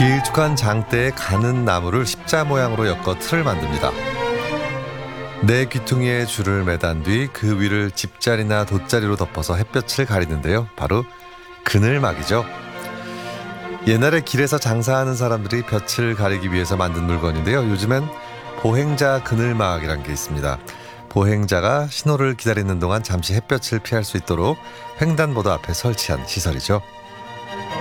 길쭉한 장대에 가는 나무를 십자 모양으로 엮어 틀을 만듭니다. 네 귀퉁이에 줄을 매단 뒤 그 위를 집자리나 돗자리로 덮어서 햇볕을 가리는데요. 바로 그늘막이죠. 옛날에 길에서 장사하는 사람들이 볕을 가리기 위해서 만든 물건인데요. 요즘엔 보행자 그늘막이란 게 있습니다. 보행자가 신호를 기다리는 동안 잠시 햇볕을 피할 수 있도록 횡단보도 앞에 설치한 시설이죠.